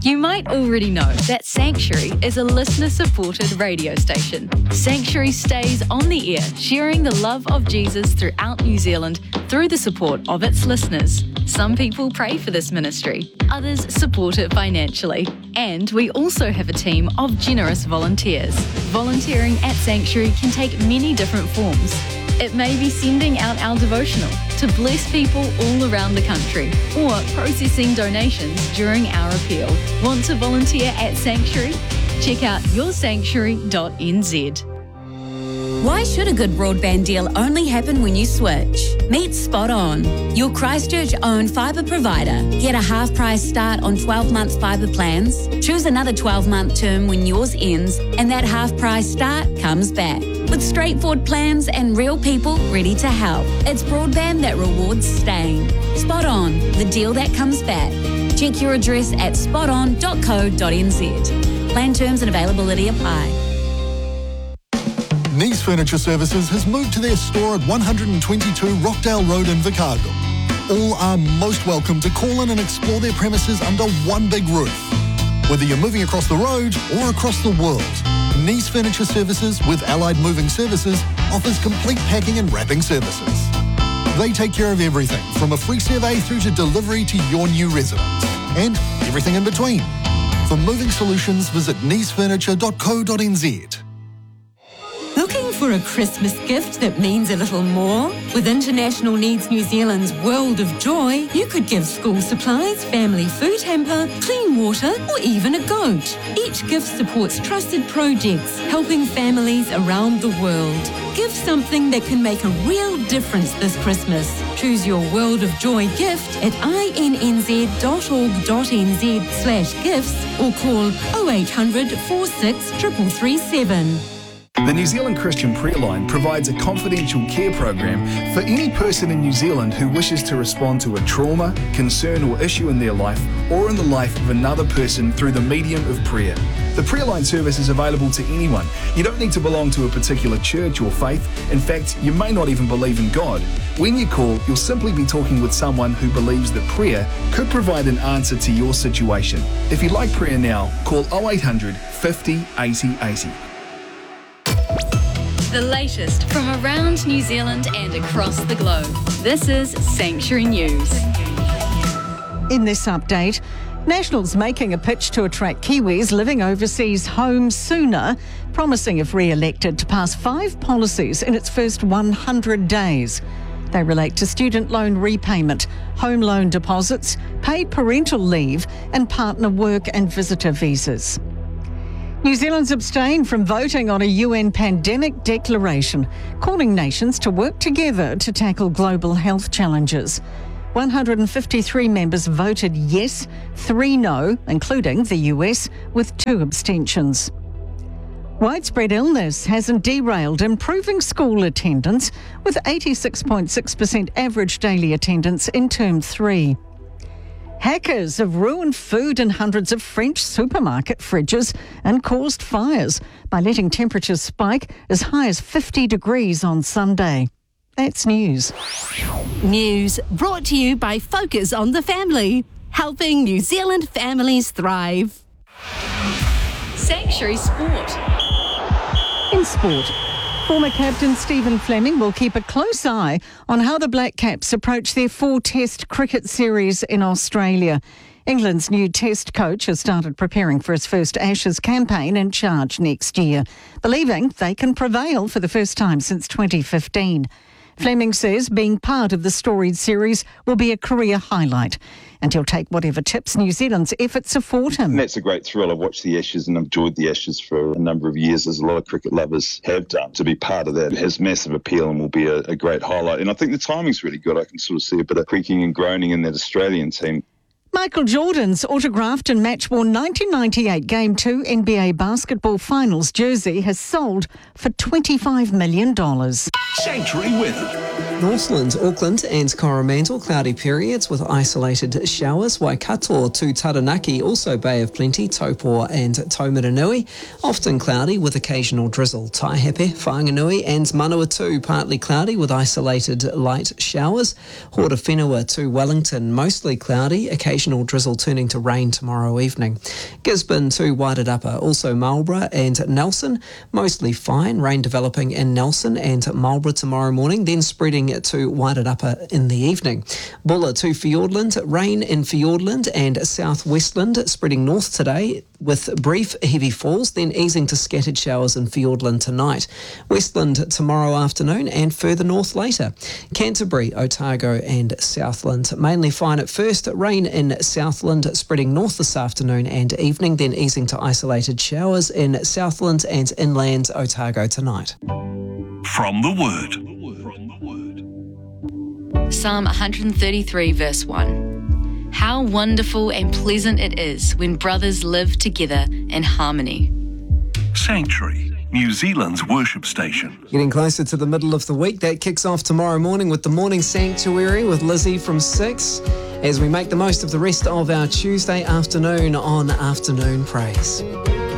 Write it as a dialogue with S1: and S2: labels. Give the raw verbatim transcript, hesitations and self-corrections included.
S1: You might already know that Sanctuary is a listener-supported radio station. Sanctuary stays on the air, sharing the love of Jesus throughout New Zealand through the support of its listeners. Some people pray for this ministry, others support it financially. And we also have a team of generous volunteers. Volunteering at Sanctuary can take many different forms. It may be sending out our devotional to bless people all around the country, or processing donations during our appeal. Want to volunteer at Sanctuary? Check out your sanctuary dot n z.
S2: Why should a good broadband deal only happen when you switch? Meet Spot On, your Christchurch-owned fibre provider. Get a half-price start on twelve-month fibre plans. Choose another twelve-month term when yours ends, and that half-price start comes back. With straightforward plans and real people ready to help. It's broadband that rewards staying. Spot On, the deal that comes back. Check your address at spot on dot co dot n z. Plan terms and availability apply.
S3: Nice Furniture Services has moved to their store at one twenty-two Rockdale Road in Vicargo. All are most welcome to call in and explore their premises under one big roof. Whether you're moving across the road or across the world, Nice Furniture Services with Allied Moving Services offers complete packing and wrapping services. They take care of everything from a free survey through to delivery to your new residence and everything in between. For moving solutions, visit nice furniture dot co dot n z.
S4: Looking for a Christmas gift that means a little more? With International Needs New Zealand's World of Joy, you could give school supplies, family food hamper, clean water, or even a goat. Each gift supports trusted projects, helping families around the world. Give something that can make a real difference this Christmas. Choose your World of Joy gift at i n n z dot org dot n z slash gifts or call oh eight hundred, four six, three three three seven.
S5: The New Zealand Christian Prayer Line provides a confidential care program for any person in New Zealand who wishes to respond to a trauma, concern or issue in their life or in the life of another person through the medium of prayer. The Prayer Line service is available to anyone. You don't need to belong to a particular church or faith. In fact, you may not even believe in God. When you call, you'll simply be talking with someone who believes that prayer could provide an answer to your situation. If you'd like prayer now, call oh eight hundred, fifty, eighty, eighty.
S1: The latest from around New Zealand and across the globe. This is Sanctuary News.
S6: In this update, National's making a pitch to attract Kiwis living overseas home sooner, promising, if re-elected, to pass five policies in its first one hundred days. They relate to student loan repayment, home loan deposits, paid parental leave, and partner work and visitor visas. New Zealand's abstained from voting on a U N pandemic declaration, calling nations to work together to tackle global health challenges. one hundred fifty-three members voted yes, three no, including the U S, with two abstentions. Widespread illness hasn't derailed improving school attendance, with eighty-six point six percent average daily attendance in term three. Hackers have ruined food in hundreds of French supermarket fridges and caused fires by letting temperatures spike as high as fifty degrees on Sunday. That's news.
S7: News brought to you by Focus on the Family, helping New Zealand families thrive.
S1: Sanctuary Sport.
S6: In sport, former captain Stephen Fleming will keep a close eye on how the Black Caps approach their four-test cricket series in Australia. England's new test coach has started preparing for his first Ashes campaign in charge next year, believing they can prevail for the first time since twenty fifteen. Fleming says being part of the storied series will be a career highlight, and he'll take whatever tips New Zealand's efforts afford him.
S8: And that's a great thrill. I've watched the Ashes and I've enjoyed the Ashes for a number of years, as a lot of cricket lovers have done. To be part of that has massive appeal and will be a, a great highlight. And I think the timing's really good. I can sort of see a bit of creaking and groaning in that Australian team.
S6: Michael Jordan's autographed and match-worn nineteen ninety-eight Game two N B A Basketball Finals jersey has sold for twenty-five million dollars.
S9: Sanctuary weather.
S10: Northland, Auckland and Coromandel, cloudy periods with isolated showers. Waikato to Taranaki, also Bay of Plenty, Taupo and Taumaranui. Often cloudy with occasional drizzle. Taihape, Whanganui and Manawatu, partly cloudy with isolated light showers. Horowhenua to Wellington, mostly cloudy, occasional occasional drizzle turning to rain tomorrow evening. Gisborne to Wairarapa, also Marlborough and Nelson, mostly fine, rain developing in Nelson and Marlborough tomorrow morning, then spreading to Wairarapa in the evening. Bulla to Fiordland, rain in Fiordland and South Westland, spreading north today with brief heavy falls, then easing to scattered showers in Fiordland tonight. Westland tomorrow afternoon and further north later. Canterbury, Otago and Southland, mainly fine at first, rain in Southland, spreading north this afternoon and evening, then easing to isolated showers in Southland and inland Otago tonight.
S9: From the Word.
S1: Psalm one thirty-three verse one. How wonderful and pleasant it is when brothers live together in harmony.
S9: Sanctuary, New Zealand's worship station.
S10: Getting closer to the middle of the week, that kicks off tomorrow morning with the Morning Sanctuary with Lizzie from six, as we make the most of the rest of our Tuesday afternoon on Afternoon Praise.